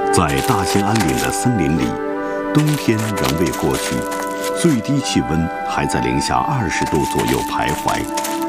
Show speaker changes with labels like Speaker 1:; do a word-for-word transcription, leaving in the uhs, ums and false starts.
Speaker 1: 在大兴安岭的森林里，冬天仍未过去，最低气温还在零下二十度左右徘徊。